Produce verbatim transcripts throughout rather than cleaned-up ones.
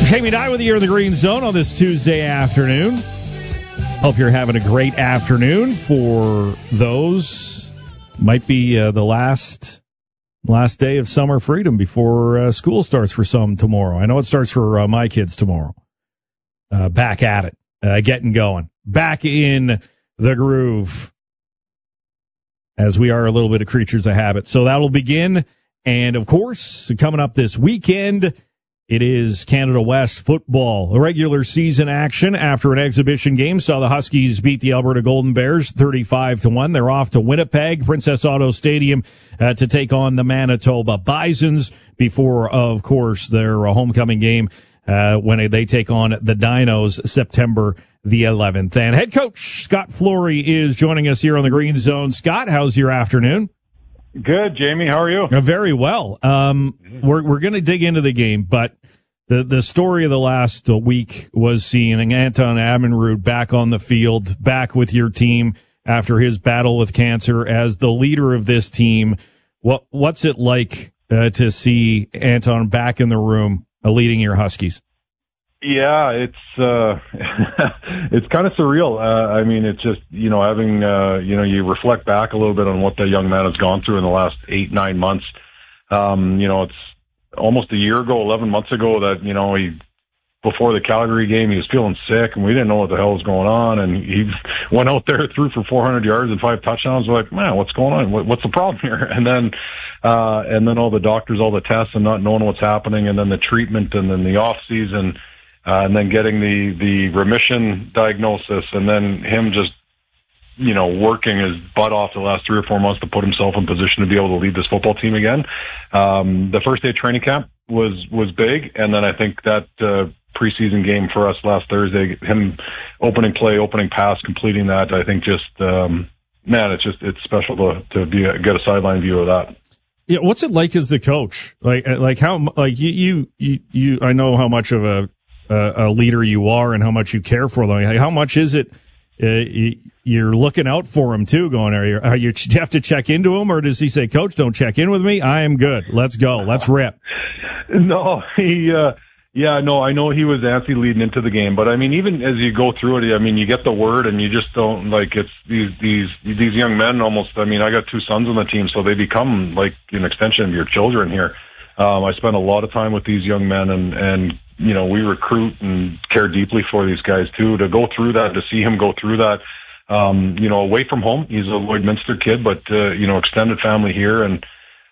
Jamie Dye with you here in the Green Zone on this Tuesday afternoon. Hope you're having a great afternoon. For those, might be uh, the last last day of summer freedom before uh, school starts for some tomorrow. I know it starts for uh, my kids tomorrow. Uh, back at it, uh, getting going, back in the groove, as we are a little bit of creatures of habit. So that'll begin, and of course, coming up this weekend, it is Canada West football. A regular season action after an exhibition game saw the Huskies beat the Alberta Golden Bears thirty-five to one. They're off to Winnipeg, Princess Auto Stadium, uh, to take on the Manitoba Bisons before, of course, their uh, homecoming game uh, when they take on the Dinos September the eleventh. And head coach Scott Flory is joining us here on the Green Zone. Scott, how's your afternoon? Good, Jamie. How are you? Uh, very well. Um, we're we're going to dig into the game, but the the story of the last week was seeing Anton Ammanrud back on the field, back with your team after his battle with cancer as the leader of this team. What what's it like uh, to see Anton back in the room, uh, leading your Huskies? Yeah, it's uh, it's kind of surreal. Uh, I mean, it's just, you know, having, uh, you know, you reflect back a little bit on what the young man has gone through in the last eight, nine months. Um, you know, it's almost a year ago, eleven months ago that, you know, he, before the Calgary game, he was feeling sick and we didn't know what the hell was going on. And he went out there, threw for four hundred yards and five touchdowns. We're like, man, what's going on? What, what's the problem here? And then, uh, and then all the doctors, all the tests and not knowing what's happening. And then the treatment and then the off season. Uh, and then getting the, the remission diagnosis, and then him just, you know, working his butt off the last three or four months to put himself in position to be able to lead this football team again. Um, the first day of training camp was, was big, and then I think that uh, preseason game for us last Thursday, him opening play, opening pass, completing that, I think just, um, man, it's just, it's special to, to be a, get a sideline view of that. Yeah, what's it like as the coach? Like, like how, like you, you, you, you I know how much of a, Uh, a leader you are and how much you care for them. How much is it uh, you're looking out for him too, going, are you, are you, do you have to check into him, or does he say, Coach, don't check in with me? I am good. Let's go. Let's rip. No, he, uh, yeah, no, I know he was antsy leading into the game, but I mean, even as you go through it, I mean, you get the word and you just don't, like, it's these, these, these young men almost, I mean, I got two sons on the team, so they become like an extension of your children here. Um, I spend a lot of time with these young men, and, and, you know, we recruit and care deeply for these guys too. To go through that, to see him go through that, um, you know, away from home. He's a Lloydminster kid, but, uh, you know, extended family here. And,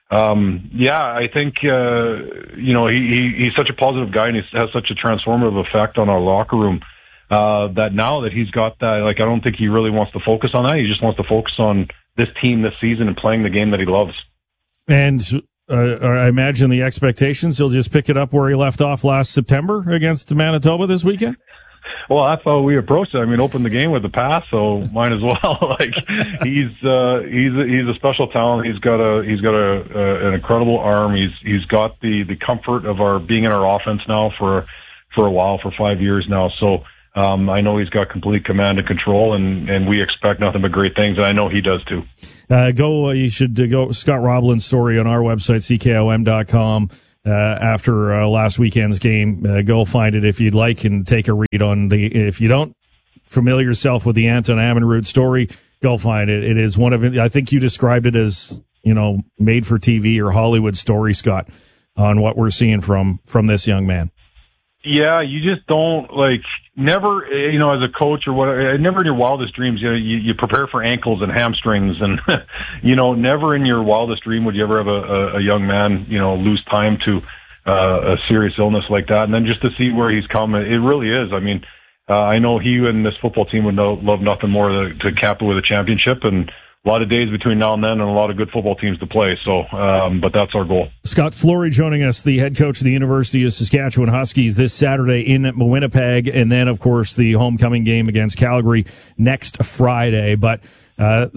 um, yeah, I think, uh, you know, he, he, he's such a positive guy, and he has such a transformative effect on our locker room, uh, that now that he's got that, like, I don't think he really wants to focus on that. He just wants to focus on this team this season and playing the game that he loves. And, Uh, I imagine the expectations, he'll just pick it up where he left off last September against Manitoba this weekend? Well, that's how we approached it. I mean, open the game with a pass, so might as well. Like, he's, uh, he's, a, he's a special talent. He's got a, he's got a, uh, an incredible arm. He's, he's got the, the comfort of our being in our offense now for, for a while, for five years now. So, Um, I know he's got complete command and control, and, and we expect nothing but great things, and I know he does too. Uh, go, uh, you should uh, go Scott Roblin's story on our website, C K O M dot com, uh, after uh, last weekend's game. Uh, go find it if you'd like and take a read on the, if you don't familiar yourself with the Anton Ammanrud story, go find it. It is one of, I think you described it as, you know, made for T V or Hollywood story, Scott, on what we're seeing from, from this young man. Yeah, you just don't, like, never, you know, as a coach or whatever, never in your wildest dreams, you know, you, you prepare for ankles and hamstrings and, you know, never in your wildest dream would you ever have a, a, a young man, you know, lose time to uh, a serious illness like that. And then just to see where he's come, it really is. I mean, uh, I know he and this football team would know, love nothing more to, to cap it with a championship, and a lot of days between now and then, and a lot of good football teams to play. So, um, but that's our goal. Scott Flory joining us, the head coach of the University of Saskatchewan Huskies, this Saturday in Winnipeg, and then, of course, the homecoming game against Calgary next Friday. But uh,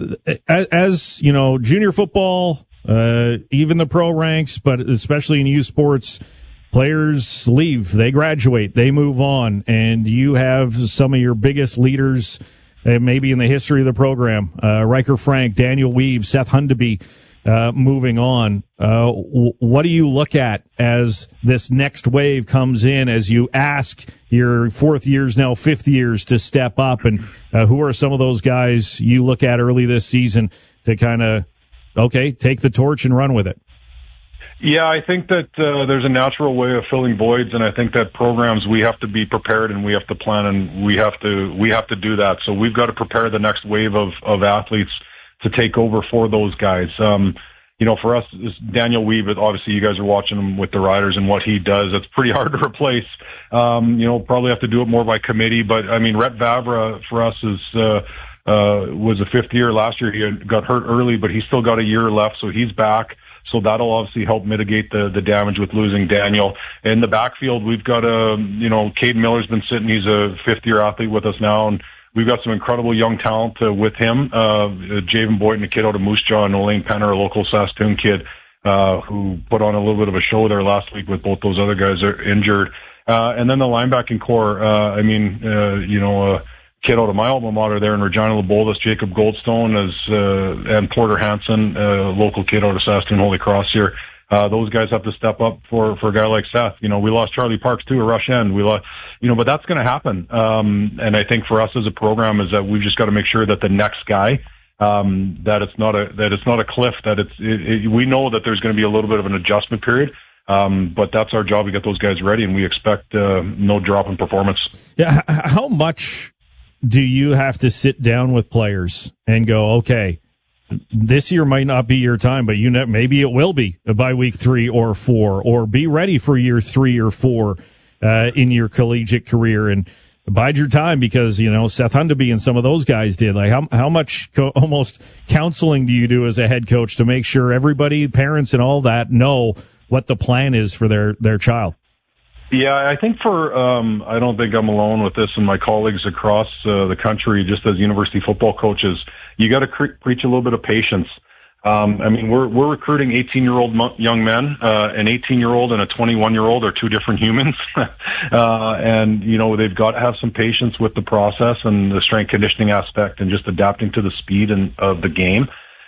as, you know, junior football, uh, even the pro ranks, but especially in youth sports, players leave, they graduate, they move on, and you have some of your biggest leaders Uh, maybe in the history of the program, uh, Riker Frank, Daniel Weave, Seth Hundeby, uh, moving on. Uh, w- what do you look at as this next wave comes in, as you ask your fourth years, now fifth years, to step up? And uh, who are some of those guys you look at early this season to kind of, okay, take the torch and run with it? Yeah, I think that uh, there's a natural way of filling voids, and I think that programs, we have to be prepared and we have to plan and we have to we have to do that. So we've got to prepare the next wave of, of athletes to take over for those guys. Um, you know, for us, Daniel Weeb, obviously you guys are watching him with the Riders and what he does. It's pretty hard to replace. Um, you know, probably have to do it more by committee. But, I mean, Rhett Vavra for us is uh, uh, was a fifth year last year. He got hurt early, but he's still got a year left, so he's back. So that'll obviously help mitigate the, the damage with losing Daniel. In the backfield, we've got a, you know, Caden Miller's been sitting. He's a fifth year athlete with us now, and we've got some incredible young talent uh, with him. Uh, Javen Boyton, a kid out of Moose Jaw, and Olaine Penner, a local Saskatoon kid, uh, who put on a little bit of a show there last week with both those other guys are injured. Uh, and then the linebacking core, uh, I mean, uh, you know, uh, kid out of my alma mater there in Regina Laboldus, Jacob Goldstone, as, uh, and Porter Hansen, a uh, local kid out of Saskatoon Holy Cross here. Uh, those guys have to step up for, for a guy like Seth. You know, we lost Charlie Parks too, a rush end. We lost, you know, but that's going to happen. Um, and I think for us as a program is that we've just got to make sure that the next guy, um, that it's not a, that it's not a cliff, that it's, it, it, we know that there's going to be a little bit of an adjustment period. Um, but that's our job to get those guys ready, and we expect, uh, no drop in performance. Yeah. How much do you have to sit down with players and go, okay, this year might not be your time, but you know, maybe it will be by week three or four, or be ready for year three or four uh, in your collegiate career, and bide your time, because, you know, Seth Hundeby and some of those guys did. Like, how how much co- almost counseling do you do as a head coach to make sure everybody, parents and all that, know what the plan is for their, their child? Yeah, I think for, um, I don't think I'm alone with this, and my colleagues across uh, the country, just as university football coaches, you got to cre- preach a little bit of patience. Um, I mean, we're, we're recruiting eighteen year old mo- young men, uh, an eighteen year old and a twenty-one year old are two different humans. uh, and, you know, they've got to have some patience with the process and the strength conditioning aspect and just adapting to the speed and of the game.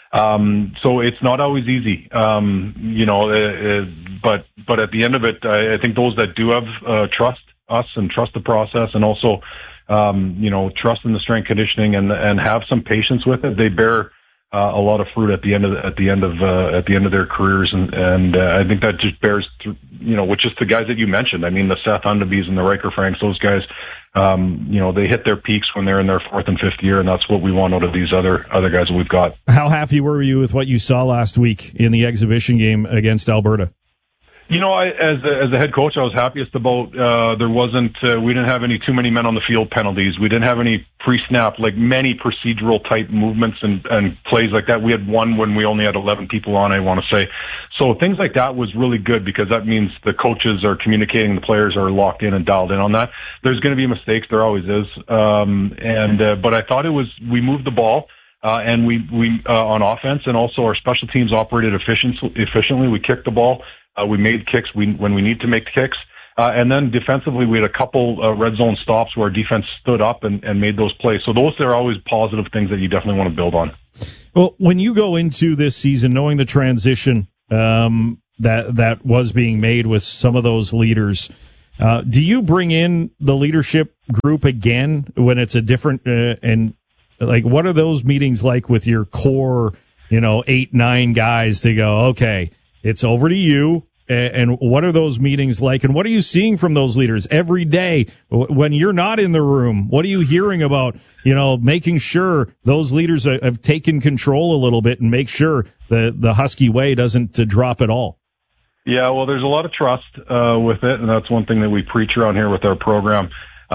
Um, so it's not always easy, um, you know, uh, uh, but, but at the end of it, I, I think those that do have, uh, trust us and trust the process, and also, um, you know, trust in the strength conditioning and, and have some patience with it, they bear, uh, a lot of fruit at the end of, at the end of, uh, at the end of their careers. And, and, uh, I think that just bears, through, you know, which is the guys that you mentioned. I mean, the Seth Hundebys and the Riker Franks, those guys, Um, you know, they hit their peaks when they're in their fourth and fifth year, and that's what we want out of these other other guys that we've got. How happy were you with what you saw last week in the exhibition game against Alberta? You know, I, as a, as a head coach, I was happiest about uh, there wasn't uh, we didn't have any too many men on the field penalties. We didn't have any pre-snap, like many procedural type movements and, and plays like that. We had one when we only had eleven people on, I want to say. So things like that was really good, because that means the coaches are communicating, the players are locked in and dialed in on that. There's going to be mistakes, there always is. Um, and uh, but I thought it was we moved the ball. Uh, and we, we, uh, on offense, and also our special teams operated efficient, efficiently. We kicked the ball. Uh, we made kicks we, when we need to make kicks. Uh, and then defensively, we had a couple, uh, red zone stops where our defense stood up and, and made those plays. So those are always positive things that you definitely want to build on. Well, when you go into this season, knowing the transition, um, that, that was being made with some of those leaders, uh, do you bring in the leadership group again when it's a different, uh, and, like, what are those meetings like with your core, you know, eight, nine guys to go, okay, it's over to you? And what are those meetings like? And what are you seeing from those leaders every day when you're not in the room? What are you hearing about, you know, making sure those leaders have taken control a little bit and make sure the, the Husky way doesn't uh, drop at all? Yeah, well, there's a lot of trust uh, with it, and that's one thing that we preach around here with our program.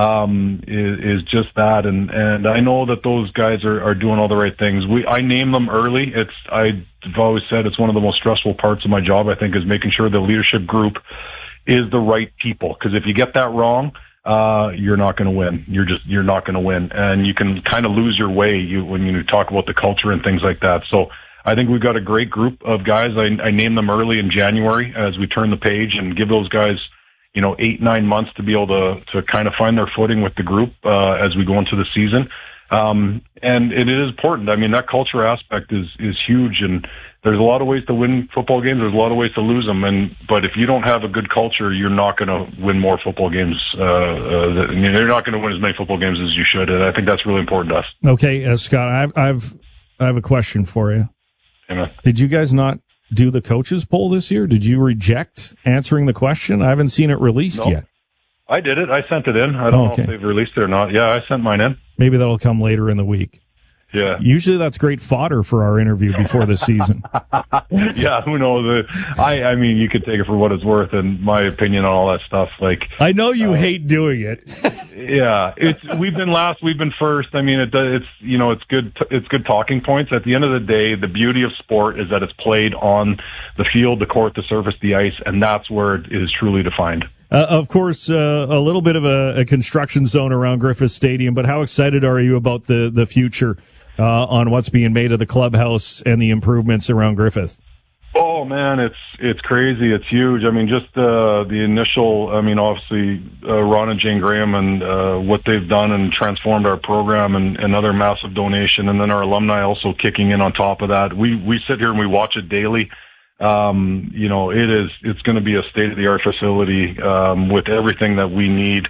Um, is, is just that. And, and I know that those guys are, are doing all the right things. We, I name them early. It's, I've always said it's one of the most stressful parts of my job, I think, is making sure the leadership group is the right people. Cause if you get that wrong, uh, you're not going to win. You're just, you're not going to win. And you can kind of lose your way you, when you talk about the culture and things like that. So I think we've got a great group of guys. I, I named them early in January as we turn the page and give those guys, you know, eight, nine months to be able to, to kind of find their footing with the group, uh, as we go into the season. Um, and it is important. I mean, that culture aspect is, is huge. And there's a lot of ways to win football games. There's a lot of ways to lose them. And, but if you don't have a good culture, you're not going to win more football games. Uh, uh, you're not going to win as many football games as you should. And I think that's really important to us. Okay. Uh, Scott, I've, I've, I have a question for you. Amen. Did you guys not do the coaches poll this year? Did you reject answering the question? I haven't seen it released no, yet. I did it. I sent it in. I don't oh, okay. know if they've released it or not. Yeah, I sent mine in. Maybe that'll come later in the week. Yeah. Usually that's great fodder for our interview before the season. Yeah, who knows? I, I mean, you could take it for what it's worth, and my opinion on all that stuff. Like, I know you uh, hate doing it. Yeah, it's we've been last, we've been first. I mean, it, it's you know, it's good, it's good talking points. At the end of the day, the beauty of sport is that it's played on the field, the court, the surface, the ice, and that's where it is truly defined. Uh, of course, uh, a little bit of a, a construction zone around Griffith Stadium, but how excited are you about the, the future uh, on what's being made of the clubhouse and the improvements around Griffith? Oh, man, it's it's crazy. It's huge. I mean, just uh, the initial, I mean, obviously, uh, Ron and Jane Graham and uh, what they've done and transformed our program and another massive donation, and then our alumni also kicking in on top of that. We, we sit here and we watch it daily. Um, you know, it is, it's going to be a state-of-the-art facility, um, with everything that we need,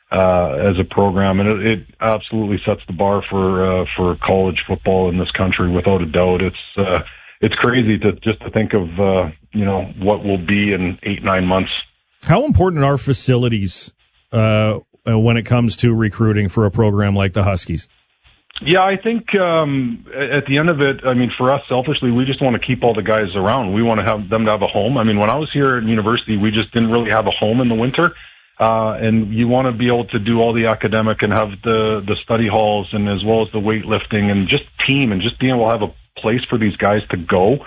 uh, as a program. And it, it absolutely sets the bar for, uh, for college football in this country without a doubt. It's, uh, it's crazy to just to think of, uh, you know, what will be in eight, nine months. How important are facilities, uh, when it comes to recruiting for a program like the Huskies? Yeah, I think um, at the end of it, I mean, for us, selfishly, we just want to keep all the guys around. We want to have them to have a home. I mean, when I was here at university, we just didn't really have a home in the winter. Uh, and you want to be able to do all the academic and have the, the study halls and as well as the weightlifting and just team and just being able to have a place for these guys to go,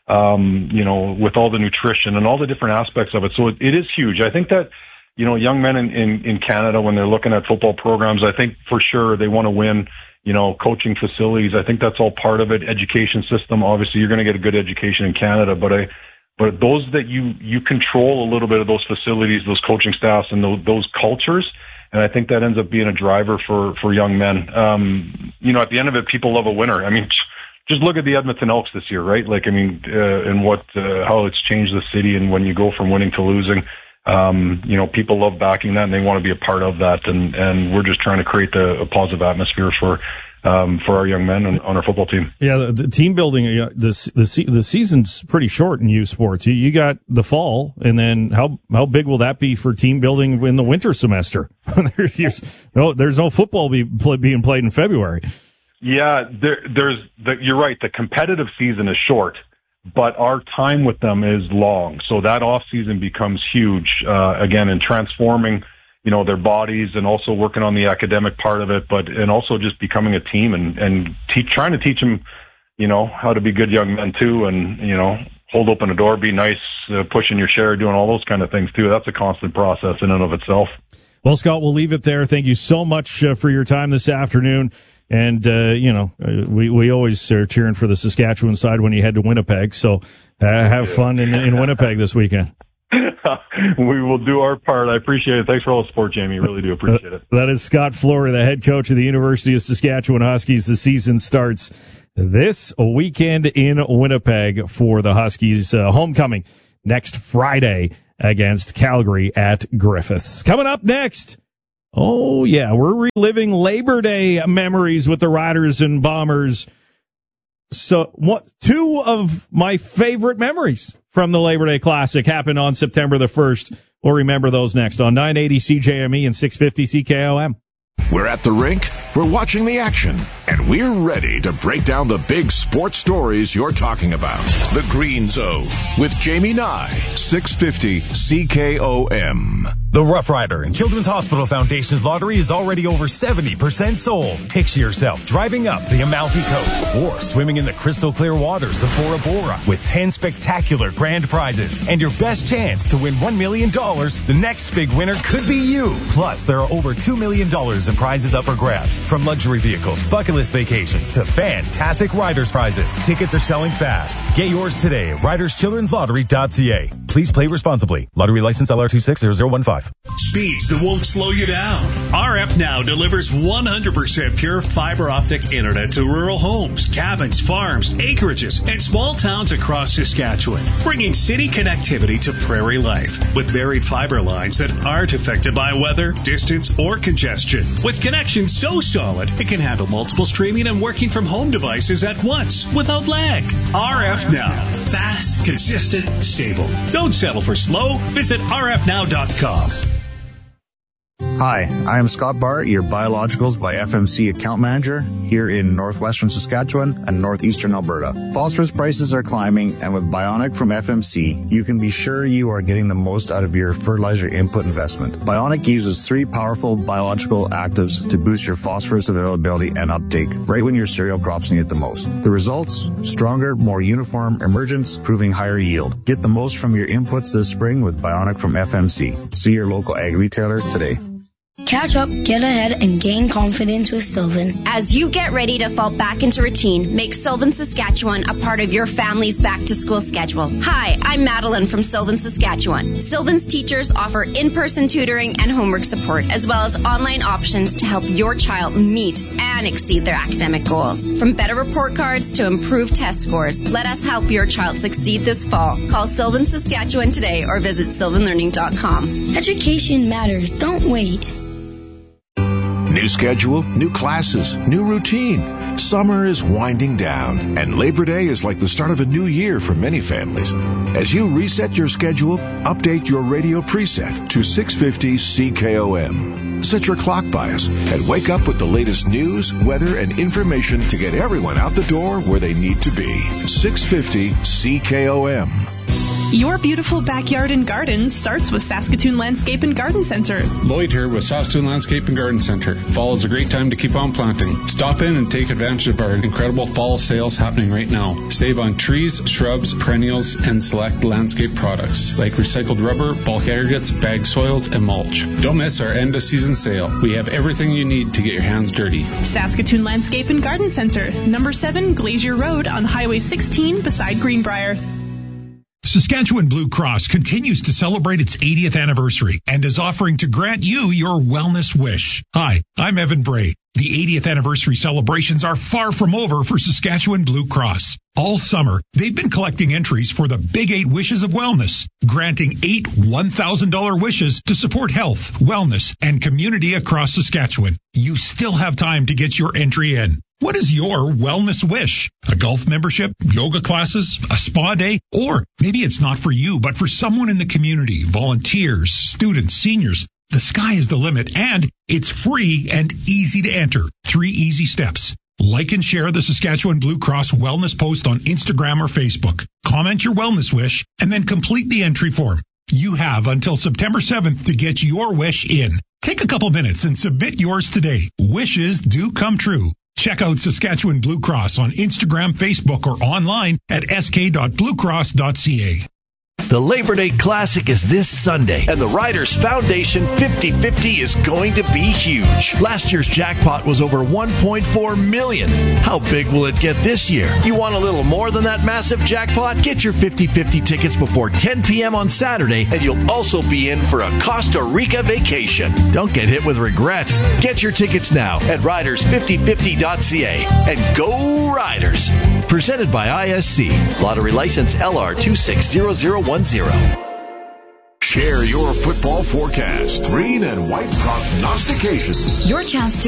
um, you know, with all the nutrition and all the different aspects of it. So it, it is huge. I think that, you know, young men in, in, in Canada, when they're looking at football programs, I think for sure they want to win. You know, coaching facilities, I think that's all part of it. Education system, obviously, you're going to get a good education in Canada, but I, but those that you, you control a little bit of those facilities, those coaching staffs, and those, those cultures, and I think that ends up being a driver for, for young men. Um, you know, at the end of it, people love a winner. I mean, just look at the Edmonton Elks this year, right? Like, I mean, uh, and what, uh, how it's changed the city, and when you go from winning to losing. Um, you know, people love backing that and they want to be a part of that. And, and we're just trying to create the, a positive atmosphere for, um, for our young men on, on our football team. Yeah. The, the team building, uh, the, the, the season's pretty short in U Sports. You, you got the fall, and then how, how big will that be for team building in the winter semester? there's no, there's no football be, play, being played in February. Yeah. There, there's the, you're right. The competitive season is short, but our time with them is long. So that off season becomes huge, uh, again, in transforming, you know, their bodies and also working on the academic part of it, but, and also just becoming a team and, and teach, trying to teach them, you know, how to be good young men too. And, you know, hold open a door, be nice, uh, pushing your share, doing all those kind of things too. That's a constant process in and of itself. Well, Scott, we'll leave it there. Thank you so much uh, for your time this afternoon. And, uh, you know, we, we always are cheering for the Saskatchewan side when you head to Winnipeg. So uh, have fun in, in Winnipeg this weekend. We will do our part. I appreciate it. Thanks for all the support, Jamie. Really do appreciate it. That is Scott Flory, the head coach of the University of Saskatchewan Huskies. The season starts this weekend in Winnipeg for the Huskies. Uh, homecoming next Friday against Calgary at Griffiths. Coming up next. Oh, yeah, we're reliving Labor Day memories with the Riders and Bombers. So what, two of my favorite memories from the Labor Day Classic happened on September the first. We'll remember those next on nine eighty C J M E and six fifty C K O M. We're at the rink, we're watching the action, and we're ready to break down the big sports stories you're talking about. The Green Zone with Jamie Nye, six fifty C K O M. The Rough Rider and Children's Hospital Foundation's lottery is already over seventy percent sold. Picture yourself driving up the Amalfi Coast or swimming in the crystal clear waters of Bora Bora with ten spectacular grand prizes and your best chance to win one million dollars. The next big winner could be you. Plus, there are over two million dollars in prizes up for grabs, from luxury vehicles, bucket list vacations to fantastic riders prizes. Tickets are selling fast. Get yours today at riders children's lottery dot c a. Please play responsibly. Lottery license L R two six zero zero one five. Speeds that won't slow you down. R F Now delivers one hundred percent pure fiber optic internet to rural homes, cabins, farms, acreages, and small towns across Saskatchewan, bringing city connectivity to prairie life with varied fiber lines that aren't affected by weather, distance, or congestion. With connections so solid, it can handle multiple streaming and working from home devices at once without lag. R F Now. Fast, consistent, stable. Don't settle for slow. Visit R F now dot com. Hi, I am Scott Barr, your Biologicals by F M C account manager here in northwestern Saskatchewan and northeastern Alberta. Phosphorus prices are climbing, and with Bionic from F M C, you can be sure you are getting the most out of your fertilizer input investment. Bionic uses three powerful biological actives to boost your phosphorus availability and uptake right when your cereal crops need it the most. The results? Stronger, more uniform emergence, proving higher yield. Get the most from your inputs this spring with Bionic from F M C. See your local ag retailer today. Catch up, get ahead, and gain confidence with Sylvan. As you get ready to fall back into routine, make Sylvan Saskatchewan a part of your family's back-to-school schedule. Hi, I'm Madeline from Sylvan Saskatchewan. Sylvan's teachers offer in-person tutoring and homework support, as well as online options to help your child meet and exceed their academic goals. From better report cards to improved test scores, let us help your child succeed this fall. Call Sylvan Saskatchewan today or visit sylvan learning dot com. Education matters. Don't wait. New schedule, new classes, new routine. Summer is winding down, and Labor Day is like the start of a new year for many families. As you reset your schedule, update your radio preset to six fifty C K O M. Set your clock bias and wake up with the latest news, weather, and information to get everyone out the door where they need to be. six fifty C K O M. Your beautiful backyard and garden starts with Saskatoon Landscape and Garden Center. Lloyd here with Saskatoon Landscape and Garden Center. Fall is a great time to keep on planting. Stop in and take advantage of our incredible fall sales happening right now. Save on trees, shrubs, perennials, and select landscape products like recycled rubber, bulk aggregates, bag soils, and mulch. Don't miss our end of season sale. We have everything you need to get your hands dirty. Saskatoon Landscape and Garden Center, number seven Glacier Road on Highway sixteen beside Greenbrier. Saskatchewan Blue Cross continues to celebrate its eightieth anniversary and is offering to grant you your wellness wish. Hi, I'm Evan Bray. The eightieth anniversary celebrations are far from over for Saskatchewan Blue Cross. All summer, they've been collecting entries for the Big Eight Wishes of Wellness, granting eight one thousand dollars wishes to support health, wellness, and community across Saskatchewan. You still have time to get your entry in. What is your wellness wish? A golf membership, yoga classes, a spa day? Or maybe it's not for you, but for someone in the community, volunteers, students, seniors. The sky is the limit, and it's free and easy to enter. Three easy steps. Like and share the Saskatchewan Blue Cross wellness post on Instagram or Facebook. Comment your wellness wish, and then complete the entry form. You have until September seventh to get your wish in. Take a couple minutes and submit yours today. Wishes do come true. Check out Saskatchewan Blue Cross on Instagram, Facebook, or online at s k dot blue cross dot c a. The Labor Day Classic is this Sunday, and the Riders Foundation fifty fifty is going to be huge. Last year's jackpot was over one point four million dollars. How big will it get this year? You want a little more than that massive jackpot? Get your fifty fifty tickets before ten p.m. on Saturday, and you'll also be in for a Costa Rica vacation. Don't get hit with regret. Get your tickets now at riders fifty fifty dot c a, and go Riders! Presented by I S C. Lottery license L R two six zero zero one zero. Share your football forecast. Green and white prognostications. Your chance to